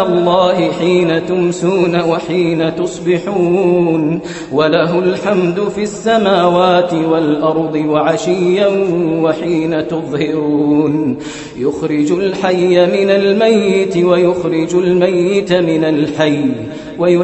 الله حين تمسون وحين تصبحون وله الحمد في السماوات والأرض وعشيا وحين تظهرون يخرج الحي من الميت ويخرج الميت من الحي